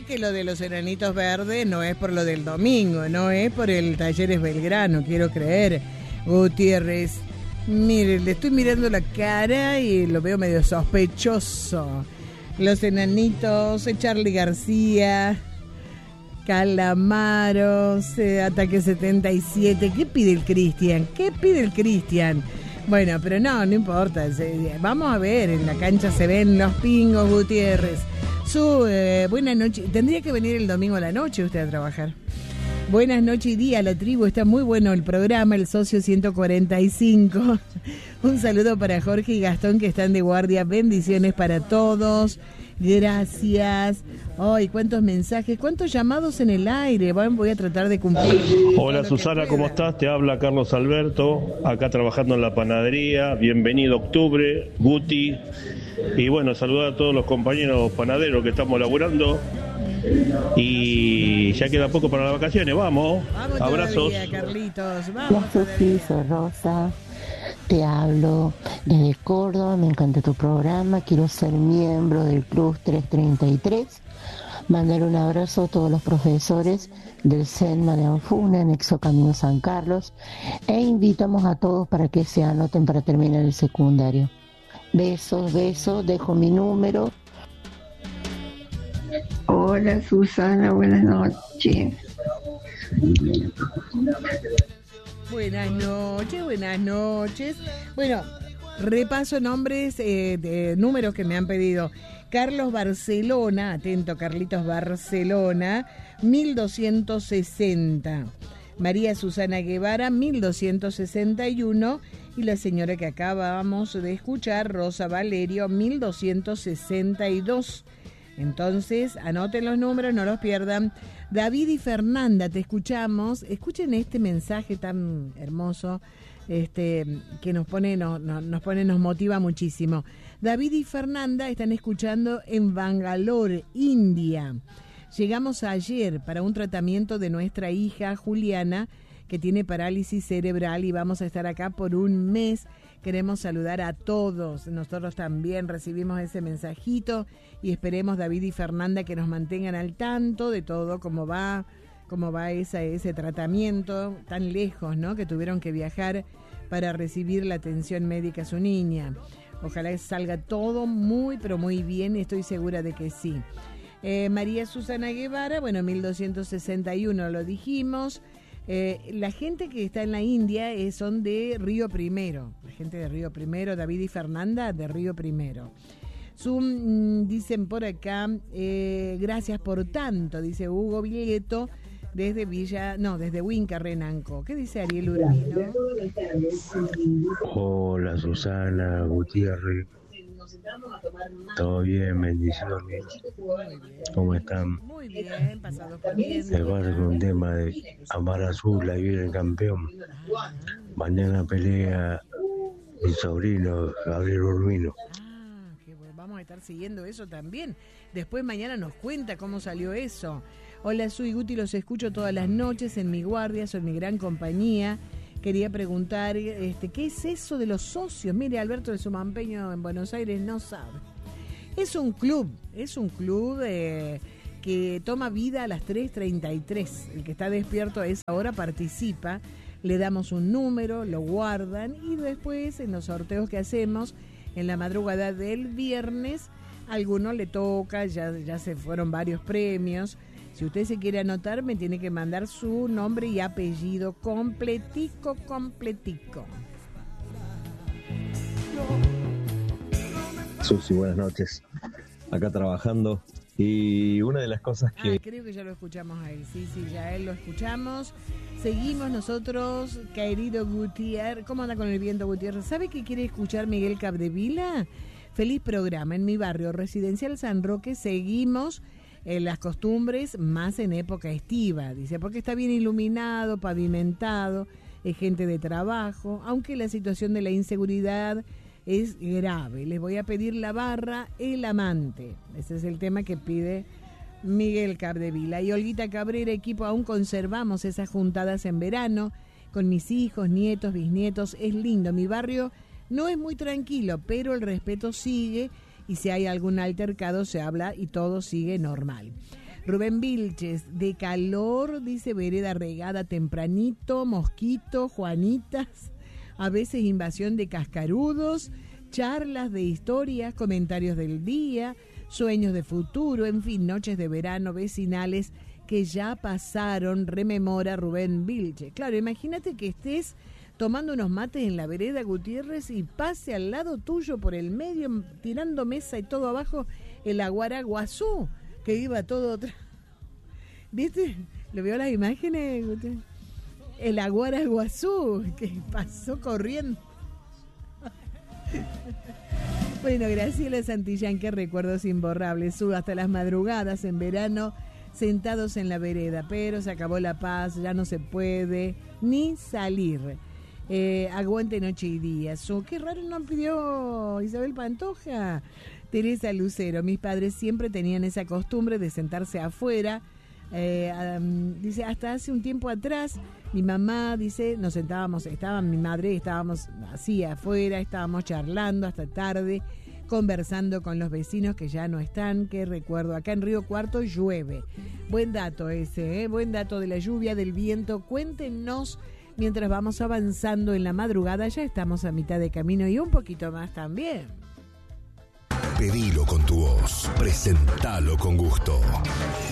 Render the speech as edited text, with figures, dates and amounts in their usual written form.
que lo de los enanitos verdes no es por lo del domingo, no es por el Talleres Belgrano, quiero creer. Gutiérrez, mire, le estoy mirando la cara y lo veo medio sospechoso. Los enanitos, Charly García, Calamaros, Ataque 77. ¿Qué pide el Cristian? ¿Qué pide el Cristian? Bueno, pero no importa. Vamos a ver, en la cancha se ven los pingos, Gutiérrez. Buenas noches. Tendría que venir el domingo a la noche usted a trabajar. Buenas noches y día, la tribu. Está muy bueno el programa, el socio 145. Un saludo para Jorge y Gastón que están de guardia. Bendiciones para todos. Gracias. Ay, cuántos mensajes, cuántos llamados en el aire. Voy a tratar de cumplir. Hola Susana, ¿cómo estás? Te habla Carlos Alberto, acá trabajando en la panadería. Bienvenido octubre, Guti. Y bueno, saludar a todos los compañeros panaderos que estamos laburando. Y ya queda poco para las vacaciones, vamos abrazos. Todavía, Carlitos, vamos. Hola Sofía, soy Rosa. Te hablo desde Córdoba, me encanta tu programa, quiero ser miembro del Club 333, mandar un abrazo a todos los profesores del CENMA de Anfuna, Nexo Camino San Carlos, e invitamos a todos para que se anoten para terminar el secundario. Besos, dejo mi número. Hola Susana, buenas noches. Buenas noches. Bueno, repaso nombres, números que me han pedido. Carlos Barcelona, atento, Carlitos Barcelona, 1260. María Susana Guevara, 1261. Y la señora que acabamos de escuchar, Rosa Valerio, 1262. Entonces, anoten los números, no los pierdan. David y Fernanda, te escuchamos. Escuchen este mensaje tan hermoso que nos motiva muchísimo. David y Fernanda están escuchando en Bangalore, India. Llegamos ayer para un tratamiento de nuestra hija Juliana, que tiene parálisis cerebral, y vamos a estar acá por un mes. Queremos saludar a todos. Nosotros también recibimos ese mensajito y esperemos, David y Fernanda, que nos mantengan al tanto de todo, cómo va ese tratamiento tan lejos, ¿no? Que tuvieron que viajar para recibir la atención médica a su niña. Ojalá que salga todo muy, pero muy bien, estoy segura de que sí. María Susana Guevara, 1261 lo dijimos. La gente que está en la India son de Río Primero. La gente de Río Primero, David y Fernanda de Río Primero. Dicen por acá, gracias por tanto, dice Hugo Villeto, desde Huinca, Renanco. ¿Qué dice Ariel Urbino? Hola Susana, Gutiérrez. Todo bien, bendiciones. ¿Cómo están? Muy bien, pasado por bien. Se va con un tema de Amar Azul, ahí viene el campeón. Mañana pelea mi sobrino Gabriel Urbino. Qué bueno. Vamos a estar siguiendo eso también. Después mañana nos cuenta cómo salió eso. Hola, soy Guti, los escucho todas las noches en mi guardia, son mi gran compañía. Quería preguntar, ¿qué es eso de los socios? Mire, Alberto de Sumampeño en Buenos Aires no sabe. Es un club que toma vida a las 3:33. El que está despierto a esa hora participa, le damos un número, lo guardan y después en los sorteos que hacemos en la madrugada del viernes, a alguno le toca, ya se fueron varios premios. Si usted se quiere anotar, me tiene que mandar su nombre y apellido completico. Susi, buenas noches. Acá trabajando. Y una de las cosas que... creo que ya lo escuchamos a él. Sí, ya él lo escuchamos. Seguimos nosotros, querido Gutiérrez. ¿Cómo anda con el viento, Gutiérrez? ¿Sabe qué quiere escuchar Miguel Capdevila? Feliz programa. En mi barrio residencial San Roque seguimos las costumbres más en época estiva, dice, porque está bien iluminado, pavimentado, es gente de trabajo, aunque la situación de la inseguridad es grave. Les voy a pedir la barra El Amante. Ese es el tema que pide Miguel Capdevila. Y Olguita Cabrera, equipo, aún conservamos esas juntadas en verano con mis hijos, nietos, bisnietos. Es lindo. Mi barrio no es muy tranquilo, pero el respeto sigue. Y si hay algún altercado se habla y todo sigue normal. Rubén Vilches, de calor, dice, vereda regada tempranito, mosquito, Juanitas, a veces invasión de cascarudos, charlas de historias, comentarios del día, sueños de futuro, en fin, noches de verano vecinales que ya pasaron, rememora Rubén Vilches. Claro, imagínate que estés tomando unos mates en la vereda, Gutiérrez, y pase al lado tuyo por el medio, tirando mesa y todo abajo, el Aguaraguazú, que iba todo ¿viste? ¿Lo vio las imágenes? El Aguaraguazú, que pasó corriendo. Bueno, Graciela Santillán, qué recuerdos imborrables. Sube hasta las madrugadas en verano, sentados en la vereda, pero se acabó la paz, ya no se puede ni salir. Aguante noche y día. Qué raro no pidió Isabel Pantoja. Teresa Lucero, mis padres siempre tenían esa costumbre de sentarse afuera. Dice, hasta hace un tiempo atrás, mi mamá, dice, nos sentábamos, mi madre, estábamos así afuera, estábamos charlando hasta tarde, conversando con los vecinos que ya no están. Qué recuerdo, acá en Río Cuarto llueve. Buen dato ese, buen dato de la lluvia, del viento. Cuéntenos mientras vamos avanzando en la madrugada, ya estamos a mitad de camino y un poquito más también. Pedilo con tu voz, presentalo con gusto.